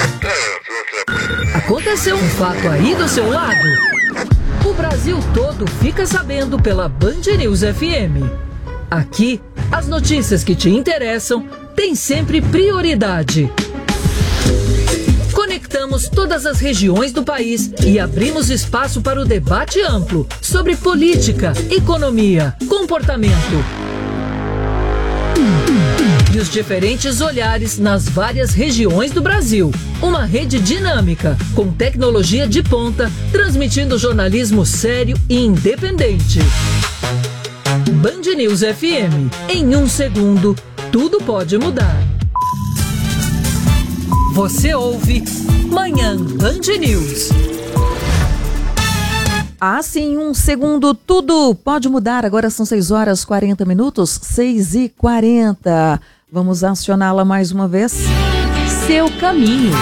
Aconteceu um fato aí do seu lado? O Brasil todo fica sabendo pela Band News FM. Aqui, as notícias que te interessam têm sempre prioridade. Conectamos todas as regiões do país e abrimos espaço para o debate amplo sobre política, economia, comportamento e os diferentes olhares nas várias regiões do Brasil. Uma rede dinâmica, com tecnologia de ponta, transmitindo jornalismo sério e independente. Band News FM. Em 1 segundo, tudo pode mudar. Você ouve Manhã Band News. Sim, 1 segundo, tudo pode mudar. Agora são 6h40, 6h40. Vamos acioná-la mais uma vez. Seu caminho.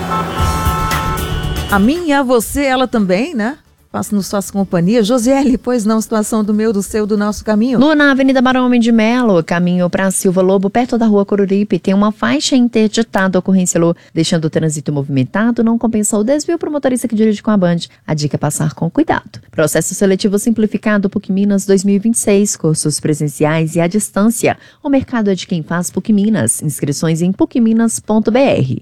A mim e a você, ela também, né? Nos faz companhia. Josiele, pois não, situação do meu, do seu, do nosso caminho. Na Avenida Barão Homem de Melo, caminho para Silva Lobo, perto da Rua Coruripe, tem uma faixa interditada, ocorrência deixando o trânsito movimentado, não compensa o desvio para o motorista que dirige com a Band. A dica é passar com cuidado. Processo seletivo simplificado PUC Minas 2026, cursos presenciais e à distância. O mercado é de quem faz PUC Minas. Inscrições em pucminas.br.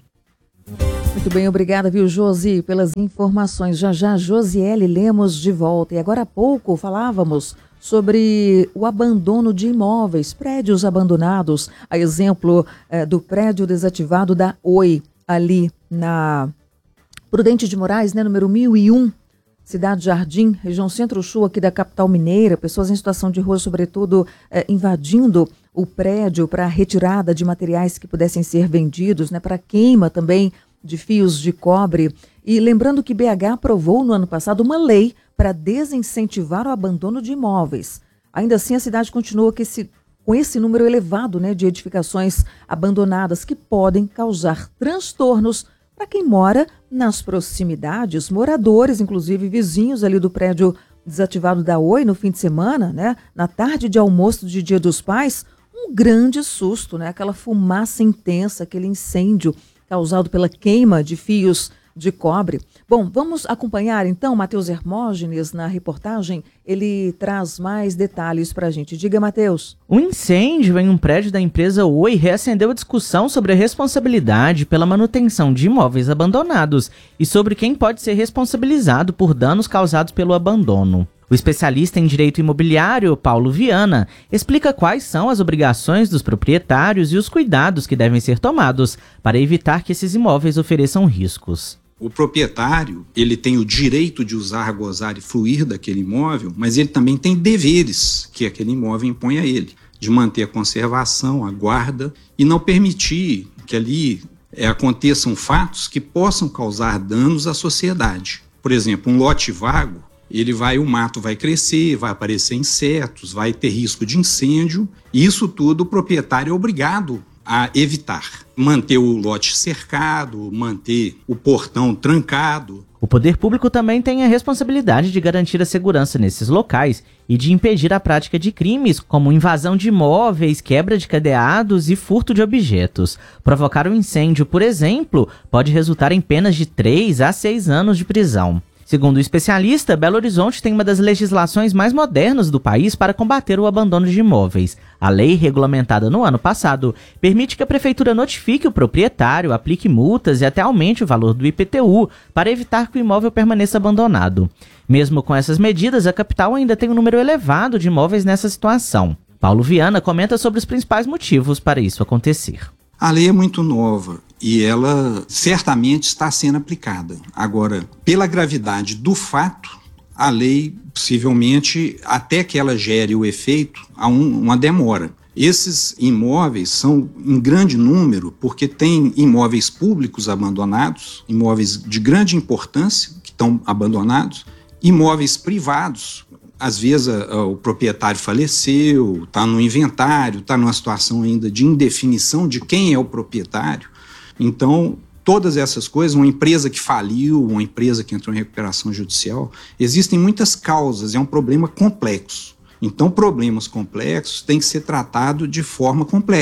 Muito bem, obrigada, viu, Josi, pelas informações. Já, Josiele Lemos de volta. E agora há pouco falávamos sobre o abandono de imóveis, prédios abandonados, a exemplo do prédio desativado da Oi, ali na Prudente de Moraes, né, número 1001, Cidade Jardim, região Centro-Sul aqui da capital mineira, pessoas em situação de rua, sobretudo, invadindo o prédio para retirada de materiais que pudessem ser vendidos, né, para queima também de fios de cobre. E lembrando que BH aprovou no ano passado uma lei para desincentivar o abandono de imóveis. Ainda assim, a cidade continua com esse número elevado, né, de edificações abandonadas que podem causar transtornos para quem mora nas proximidades, moradores, inclusive vizinhos ali do prédio desativado da Oi no fim de semana, né, na tarde de almoço de Dia dos Pais, um grande susto, né, aquela fumaça intensa, aquele incêndio causado pela queima de fios de cobre. Bom, vamos acompanhar então Matheus Hermógenes na reportagem. Ele traz mais detalhes para a gente. Diga, Matheus. Um incêndio em um prédio da empresa Oi reacendeu a discussão sobre a responsabilidade pela manutenção de imóveis abandonados e sobre quem pode ser responsabilizado por danos causados pelo abandono. O especialista em direito imobiliário, Paulo Viana, explica quais são as obrigações dos proprietários e os cuidados que devem ser tomados para evitar que esses imóveis ofereçam riscos. O proprietário, ele tem o direito de usar, gozar e fruir daquele imóvel, mas ele também tem deveres que aquele imóvel impõe a ele, de manter a conservação, a guarda e não permitir que ali aconteçam fatos que possam causar danos à sociedade. Por exemplo, um lote vago, o mato vai crescer, vai aparecer insetos, vai ter risco de incêndio, e isso tudo o proprietário é obrigado a evitar. Manter o lote cercado, manter o portão trancado. O poder público também tem a responsabilidade de garantir a segurança nesses locais e de impedir a prática de crimes como invasão de imóveis, quebra de cadeados e furto de objetos. Provocar um incêndio, por exemplo, pode resultar em penas de 3 a 6 anos de prisão. Segundo o especialista, Belo Horizonte tem uma das legislações mais modernas do país para combater o abandono de imóveis. A lei, regulamentada no ano passado, permite que a prefeitura notifique o proprietário, aplique multas e até aumente o valor do IPTU para evitar que o imóvel permaneça abandonado. Mesmo com essas medidas, a capital ainda tem um número elevado de imóveis nessa situação. Paulo Viana comenta sobre os principais motivos para isso acontecer. A lei é muito nova e ela certamente está sendo aplicada. Agora, pela gravidade do fato, a lei, possivelmente, até que ela gere o efeito, há uma demora. Esses imóveis são em grande número porque tem imóveis públicos abandonados, imóveis de grande importância que estão abandonados, imóveis privados. Às vezes o proprietário faleceu, está no inventário, está numa situação ainda de indefinição de quem é o proprietário. Então, todas essas coisas, uma empresa que faliu, uma empresa que entrou em recuperação judicial, existem muitas causas, é um problema complexo. Então, problemas complexos têm que ser tratados de forma complexa.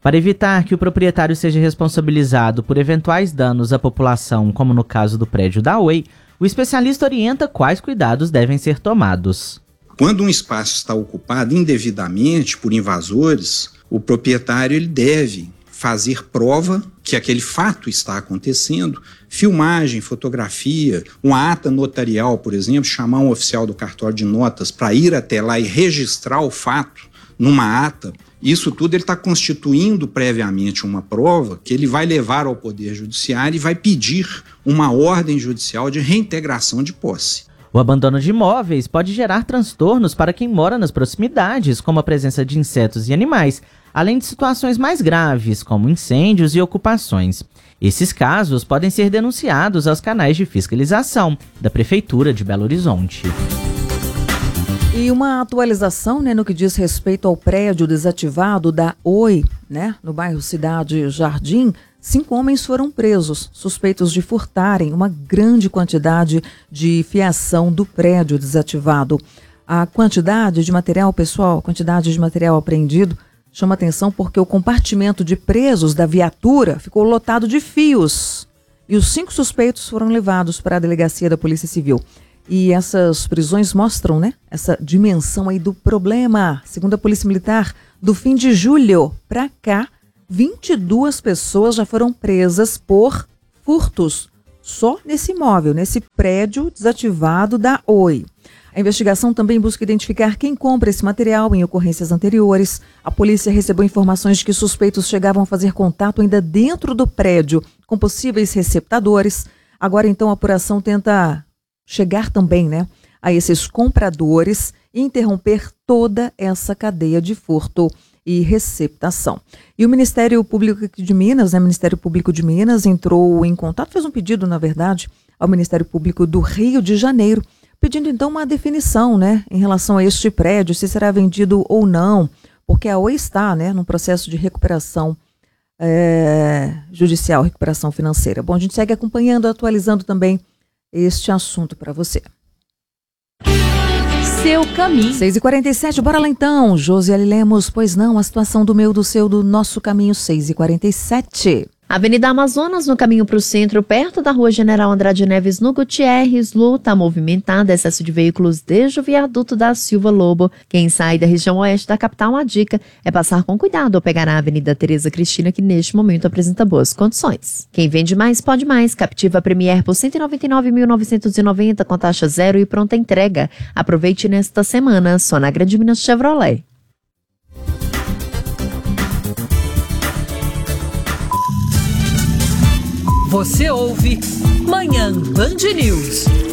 Para evitar que o proprietário seja responsabilizado por eventuais danos à população, como no caso do prédio da Oi, o especialista orienta quais cuidados devem ser tomados. Quando um espaço está ocupado indevidamente por invasores, o proprietário ele deve fazer prova que aquele fato está acontecendo, filmagem, fotografia, uma ata notarial, por exemplo, chamar um oficial do cartório de notas para ir até lá e registrar o fato numa ata. Isso tudo ele está constituindo previamente uma prova que ele vai levar ao Poder Judiciário e vai pedir uma ordem judicial de reintegração de posse. O abandono de imóveis pode gerar transtornos para quem mora nas proximidades, como a presença de insetos e animais, além de situações mais graves, como incêndios e ocupações. Esses casos podem ser denunciados aos canais de fiscalização da Prefeitura de Belo Horizonte. E uma atualização, no que diz respeito ao prédio desativado da Oi, no bairro Cidade Jardim, 5 homens foram presos, suspeitos de furtarem uma grande quantidade de fiação do prédio desativado. A quantidade de material, pessoal, quantidade de material apreendido chama atenção porque o compartimento de presos da viatura ficou lotado de fios. E os 5 suspeitos foram levados para a delegacia da Polícia Civil. E essas prisões mostram, essa dimensão aí do problema. Segundo a Polícia Militar, do fim de julho para cá, 22 pessoas já foram presas por furtos só nesse imóvel, nesse prédio desativado da Oi. A investigação também busca identificar quem compra esse material em ocorrências anteriores. A polícia recebeu informações de que suspeitos chegavam a fazer contato ainda dentro do prédio com possíveis receptadores. Agora, então, a apuração tenta chegar também, a esses compradores e interromper toda essa cadeia de furto e receptação. E o Ministério Público de Minas, Ministério Público de Minas entrou em contato, fez um pedido, na verdade, ao Ministério Público do Rio de Janeiro, pedindo então uma definição, em relação a este prédio, se será vendido ou não, porque a Oi está, num processo de recuperação judicial, recuperação financeira. Bom, a gente segue acompanhando, atualizando também este assunto para você. Seu caminho. 6h47, bora lá então. Josiele Lemos, pois não, a situação do meu, do seu, do nosso caminho, 6h47. Avenida Amazonas, no caminho para o centro, perto da Rua General Andrade Neves, no Gutierrez, luta movimentada, excesso de veículos desde o viaduto da Silva Lobo. Quem sai da região oeste da capital, uma dica é passar com cuidado ao pegar a Avenida Tereza Cristina, que neste momento apresenta boas condições. Quem vende mais, pode mais. Captiva Premier por R$ 199.990 com taxa zero e pronta entrega. Aproveite nesta semana, só na Grande Minas Chevrolet. Você ouve Manhã Band News.